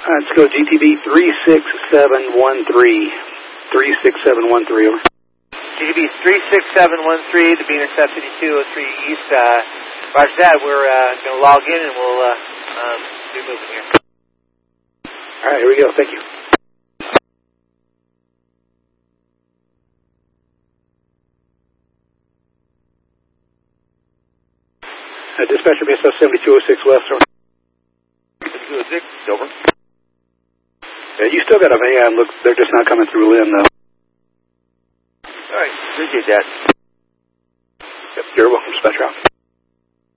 Let's go GTB 36713. 36713, over. GTB 36713 to be intercepted 203 East. Roger that. We're going to log in and we'll be moving here. All right, here we go. Thank you. Dispatcher BSF 7206 West. 7206, over. Yeah, you still got a van. Look, they're just not coming through Lynn, though. All right, appreciate that. Yep, you're welcome, Dispatcher out.